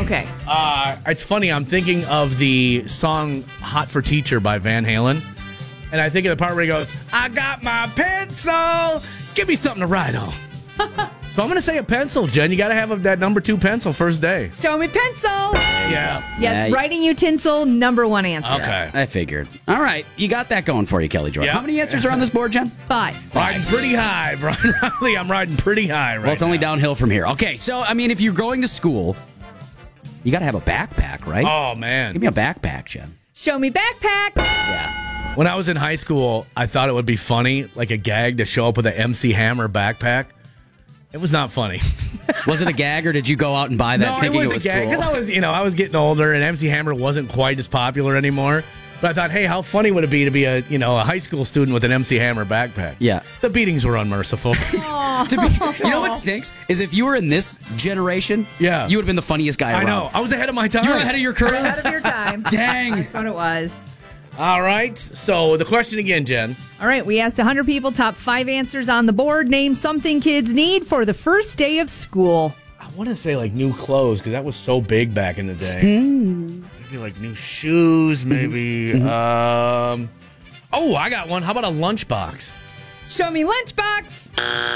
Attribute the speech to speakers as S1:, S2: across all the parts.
S1: Okay.
S2: It's funny. I'm thinking of the song "Hot for Teacher" by Van Halen, and I think of the part where he goes, "I got my pencil. Give me something to write on." So I'm going to say a pencil, Jen. You got to have that number 2 pencil first day.
S1: Show me pencil.
S2: Yeah.
S1: Yes, writing utensil, number 1 answer.
S2: Okay.
S3: I figured. All right. You got that going for you, Kelly Jordan.
S2: Yeah.
S3: How many answers are on this board, Jen?
S1: 5.
S2: Riding pretty high, Brian Riley. I'm riding pretty high right
S3: Well, it's only
S2: now.
S3: downhill from here. Okay, so, I mean, if you're going to school, you got to have a backpack, right?
S2: Oh, man.
S3: Give me a backpack, Jen.
S1: Show me backpack.
S3: Yeah.
S2: When I was in high school, I thought it would be funny, like a gag, to show up with an MC Hammer backpack. It was not funny.
S3: Was it a gag, or did you go out and buy that thinking it was
S2: a gag
S3: cool?
S2: because I was getting older, and MC Hammer wasn't quite as popular anymore. But I thought, hey, how funny would it be to be a high school student with an MC Hammer backpack?
S3: Yeah.
S2: The beatings were unmerciful.
S3: You know what stinks is if you were in this generation,
S2: Yeah.
S3: you would have been the funniest guy around.
S2: I know. I was ahead of my time.
S3: You were ahead of your career.
S1: Ahead of your time.
S3: Dang.
S1: That's what it was.
S2: All right. So the question again, Jen.
S1: All right, we asked 100 people, top 5 answers on the board. Name something kids need for the first day of school.
S2: I want to say like new clothes because that was so big back in the day. Maybe like new shoes. Maybe. I got one. How about a lunchbox?
S1: Show me lunchbox.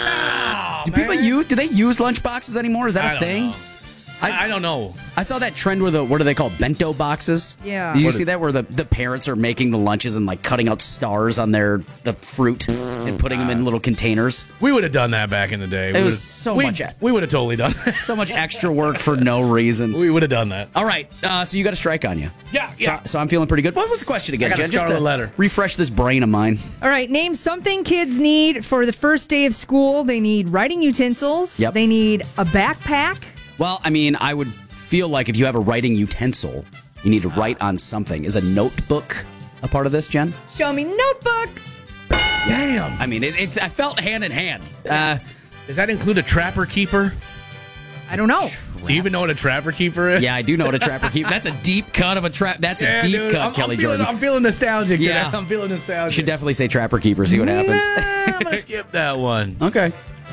S3: Do they use lunchboxes anymore? Is that
S2: I
S3: a
S2: don't
S3: thing?
S2: know. I don't know.
S3: I saw that trend where what are they called? Bento boxes?
S1: Yeah.
S3: Did you see that where the parents are making the lunches and like cutting out stars on the fruit and putting them in little containers?
S2: We would have done that back in the day.
S3: It was so much.
S2: We would have totally done that.
S3: So much extra work for no reason.
S2: We would have done that.
S3: All right, so you got a strike on you.
S2: Yeah.
S3: So I'm feeling pretty good. What was the question again,
S2: I got a
S3: Jen? Just
S2: scarlet
S3: to
S2: letter.
S3: refresh this brain of mine.
S1: All right, name something kids need for the first day of school. They need writing utensils.
S3: Yep.
S1: They need a backpack.
S3: Well, I mean, I would feel like if you have a writing utensil, you need to write on something. Is a notebook a part of this, Jen?
S1: Show me notebook.
S2: Damn.
S3: I mean, I felt hand in hand.
S2: Does that include a trapper keeper?
S1: I don't know.
S2: Do you even know what a trapper keeper is?
S3: Yeah, I do know what a trapper keeper. That's a deep cut of a trap. That's a deep
S2: dude,
S3: cut, Kelly Jordan.
S2: I'm feeling nostalgic.
S3: Yeah.
S2: Today. I'm feeling
S3: You
S2: nostalgic.
S3: should definitely say trapper keeper. See what happens.
S2: I'm gonna skip that one.
S3: Okay.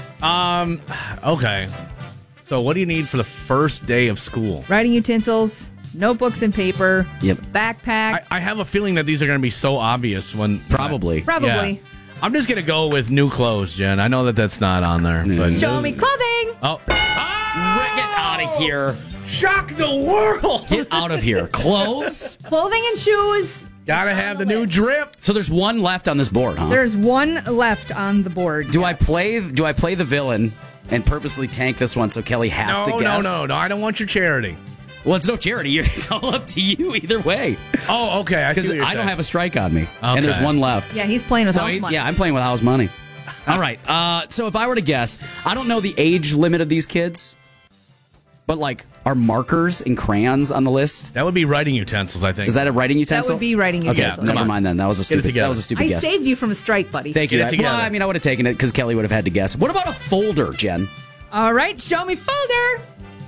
S2: Okay. So, what do you need for the first day of school?
S1: Writing utensils, notebooks and paper.
S3: Yep.
S1: Backpack.
S2: I have a feeling that these are going to be so obvious when
S3: Probably.
S1: Probably.
S2: Yeah. I'm just going to go with new clothes, Jen. I know that that's not on there. But
S1: Show me clothing.
S2: Oh.
S3: Get out of here.
S2: Shock the world.
S3: Get out of here. Clothes?
S1: Clothing and shoes.
S2: Gotta have the new drip.
S3: So there's one left on this board, huh?
S1: There's one left on the board.
S3: Do I play the villain and purposely tank this one so Kelly has to guess?
S2: No. I don't want your charity.
S3: Well, it's no charity. It's all up to you either way.
S2: Oh, okay. I see
S3: Because
S2: what you're
S3: I
S2: saying.
S3: don't have a strike on me.
S2: Okay.
S3: And there's one left.
S1: Yeah, he's playing with
S3: So
S1: house money.
S3: yeah, I'm playing with house money. All right. So if I were to guess, I don't know the age limit of these kids, but like, are markers and crayons on the list?
S2: That would be writing utensils, I think.
S3: Is that a writing utensil?
S1: That would be writing utensils.
S3: Okay, never mind then. That was a
S2: Get it
S3: stupid.
S2: together.
S3: That was a stupid
S1: I
S3: guess.
S1: saved you from a strike, buddy.
S3: Thank you.
S2: Get it together.
S3: Well, I mean, I would have taken it because Kelly would have had to guess. What about a folder, Jen?
S1: All right, show me folder.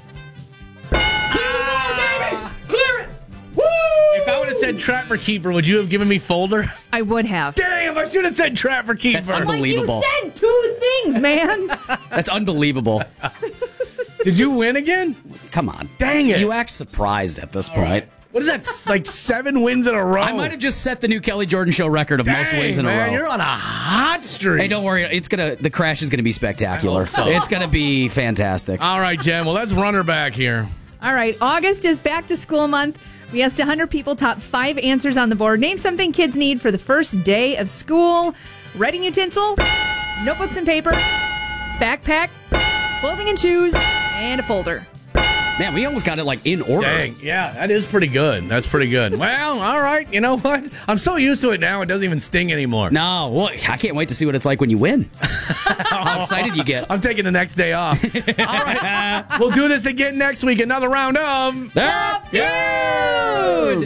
S2: Clear it! Woo! If I would have said trapper keeper, would you have given me folder?
S1: I would have.
S2: Damn, I should have said trapper keeper.
S3: That's unbelievable.
S1: Like you said 2 things, man.
S3: That's unbelievable.
S2: Did you win again?
S3: Come on.
S2: Dang it.
S3: You act surprised at this point.
S2: What is that? Like 7 wins in a row?
S3: I might have just set the new Kelly Jordan Show record of most wins in a row.
S2: You're on a hot streak.
S3: Hey, don't worry. The crash is gonna be spectacular.
S2: I hope so.
S3: It's gonna be fantastic.
S2: All right, Jen. Well, let's run her back here.
S1: All right, August is back to school month. We asked 100 people, top 5 answers on the board. Name something kids need for the first day of school. Writing utensil, notebooks and paper, backpack, clothing and shoes, and a folder.
S3: Man, we almost got it like in order.
S2: Dang. Yeah, that is pretty good. That's pretty good. Well, all right. You know what? I'm so used to it now, it doesn't even sting anymore.
S3: No, well, I can't wait to see what it's like when you win. How excited you get.
S2: I'm taking the next day off. All right. We'll do this again next week. Another round of
S3: The
S2: Feud.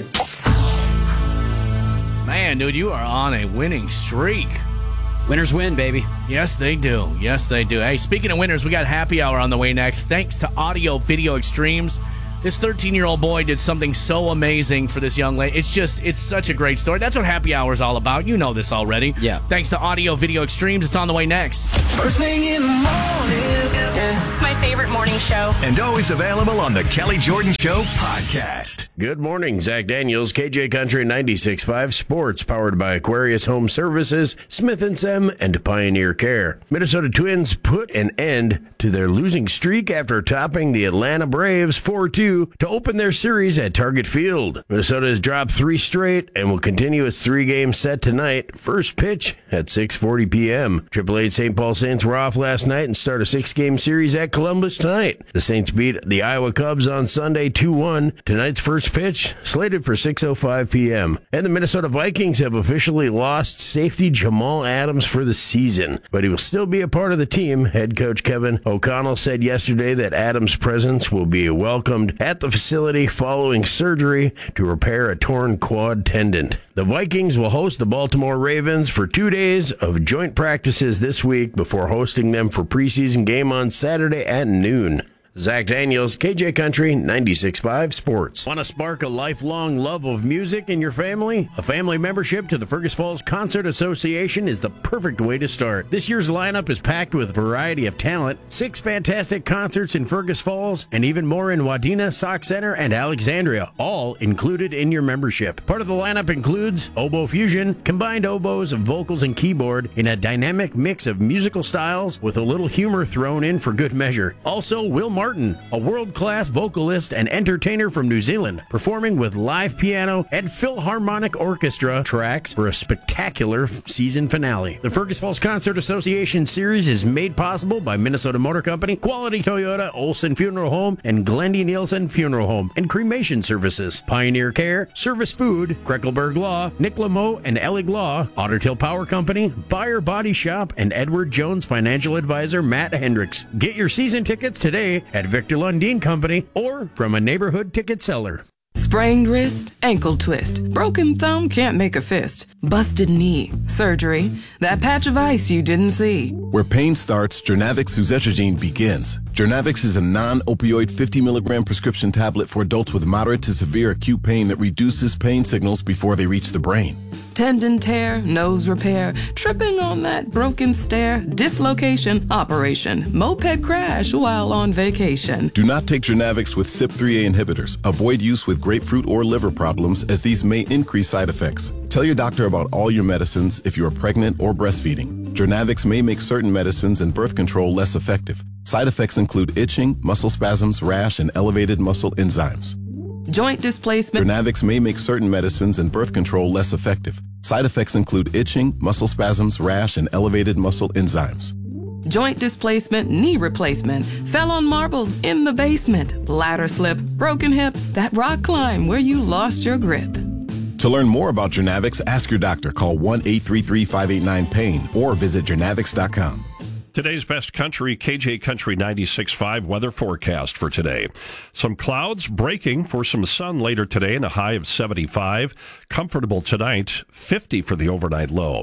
S2: Man, dude, you are on a winning streak.
S3: Winners win, baby.
S2: Yes, they do. Yes, they do. Hey, speaking of winners, we got happy hour on the way next. Thanks to Audio Video Extremes. This 13-year-old boy did something so amazing for this young lady. It's such a great story. That's what happy hour is all about. You know this already.
S3: Yeah.
S2: Thanks to Audio Video Extremes. It's on the way next.
S4: First thing in the morning, yeah.
S5: My
S4: favorite morning show.
S5: And always available on the Kelly Jordan Show podcast.
S6: Good morning, Zach Daniels, KJ Country 96.5 Sports, powered by Aquarius Home Services, Smith & Sem, and Pioneer Care. Minnesota Twins put an end to their losing streak after topping the Atlanta Braves 4-2 to open their series at Target Field. Minnesota has dropped 3 straight and will continue its 3-game set tonight. First pitch at 6:40 p.m. AAA St. Paul Saints were off last night and start a 6-game series at Columbus tonight. The Saints beat the Iowa Cubs on Sunday 2-1. Tonight's first pitch slated for 6:05 p.m. And the Minnesota Vikings have officially lost safety Jamal Adams for the season, but he will still be a part of the team. Head coach Kevin O'Connell said yesterday that Adams' presence will be welcomed at the facility following surgery to repair a torn quad tendon. The Vikings will host the Baltimore Ravens for 2 days of joint practices this week before hosting them for preseason game on Saturday at noon. Zach Daniels, KJ Country 96.5 Sports. Want to spark a lifelong love of music in your family? A family membership to the Fergus Falls Concert Association is the perfect way to start. This year's lineup is packed with a variety of talent, 6 fantastic concerts in Fergus Falls, and even more in Wadena, Sauk Center, and Alexandria, all included in your membership. Part of the lineup includes oboe fusion, combined oboes, vocals, and keyboard in a dynamic mix of musical styles with a little humor thrown in for good measure. Also, Will Martin, a world-class vocalist and entertainer from New Zealand, performing with live piano and Philharmonic Orchestra tracks for a spectacular season finale. The Fergus Falls Concert Association Series is made possible by Minnesota Motor Company, Quality Toyota, Olson Funeral Home, and Glendy Nielsen Funeral Home and Cremation Services, Pioneer Care, Service Food, Kreckelberg Law, Nick Lameau and Ellig Law, Otter Tail Power Company, Buyer Body Shop, and Edward Jones Financial Advisor Matt Hendricks. Get your season tickets today at Victor Lundin Company or from a neighborhood ticket seller.
S7: Sprained wrist, ankle twist, broken thumb can't make a fist, busted knee, surgery, that patch of ice you didn't see.
S8: Where pain starts, Jernavix suzetrigine begins. Jernavix is a non-opioid 50 milligram prescription tablet for adults with moderate to severe acute pain that reduces pain signals before they reach the brain.
S7: Tendon tear, nose repair, tripping on that broken stair, dislocation, operation, moped crash while on vacation.
S8: Do not take Jernavix with CYP3A inhibitors. Avoid use with grapefruit or liver problems as these may increase side effects. Tell your doctor about all your medicines if you are pregnant or breastfeeding. Jernavix may make certain medicines and birth control less effective. Side effects include itching, muscle spasms, rash, and elevated muscle enzymes.
S7: Joint displacement.
S8: Jernavix may make certain medicines and birth control less effective. Side effects include itching, muscle spasms, rash, and elevated muscle enzymes.
S7: Joint displacement, knee replacement, fell on marbles in the basement, bladder slip, broken hip, that rock climb where you lost your grip.
S8: To learn more about Jernavix, ask your doctor. Call 1-833-589-PAIN or visit jernavix.com.
S9: Today's best country, KJ Country 96.5 weather forecast for today. Some clouds breaking for some sun later today and a high of 75. Comfortable tonight, 50 for the overnight low.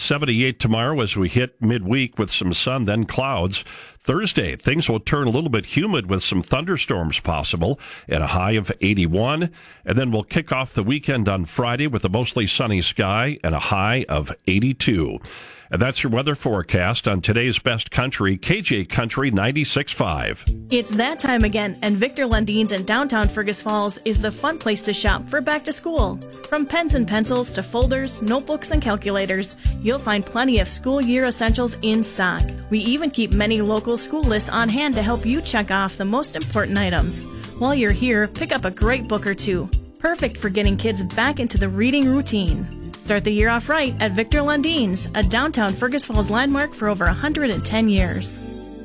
S9: 78 tomorrow as we hit midweek with some sun, then clouds. Thursday, things will turn a little bit humid with some thunderstorms possible and a high of 81. And then we'll kick off the weekend on Friday with a mostly sunny sky and a high of 82. And that's your weather forecast on today's best country, KJ Country 96.5.
S4: It's that time again, and Victor Lundin's in downtown Fergus Falls is the fun place to shop for back to school. From pens and pencils to folders, notebooks, and calculators, you'll find plenty of school year essentials in stock. We even keep many local school lists on hand to help you check off the most important items. While you're here, pick up a great book or two. Perfect for getting kids back into the reading routine. Start the year off right at Victor Lundin's, a downtown Fergus Falls landmark for over 110 years.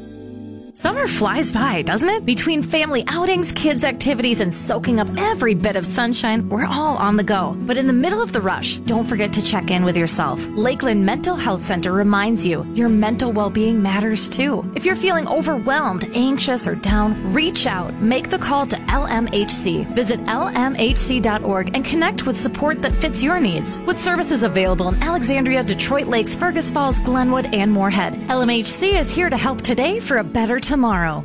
S10: Summer flies by, doesn't it? Between family outings, kids' activities, and soaking up every bit of sunshine, we're all on the go. But in the middle of the rush, don't forget to check in with yourself. Lakeland Mental Health Center reminds you your mental well-being matters too. If you're feeling overwhelmed, anxious, or down, reach out. Make the call to LMHC. Visit lmhc.org and connect with support that fits your needs. With services available in Alexandria, Detroit Lakes, Fergus Falls, Glenwood, and Moorhead, LMHC is here to help today for a better tomorrow.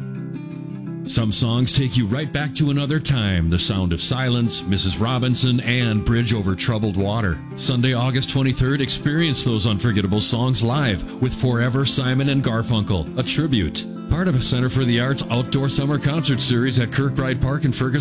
S11: Some songs take you right back to another time. The Sound of Silence, Mrs. Robinson, and Bridge Over Troubled Water. Sunday, August 23rd, experience those unforgettable songs live with Forever Simon and Garfunkel, a tribute. part of a Center for the Arts outdoor summer concert series at Kirkbride Park in Ferguson.